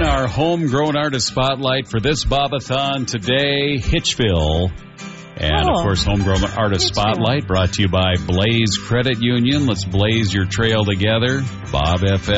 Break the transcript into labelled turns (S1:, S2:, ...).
S1: our Homegrown Artist Spotlight for this Bob-a-thon today, Hitchville. And, of course, Homegrown Artist Spotlight brought to you by Blaze Credit Union. Let's blaze your trail together. Bob FM.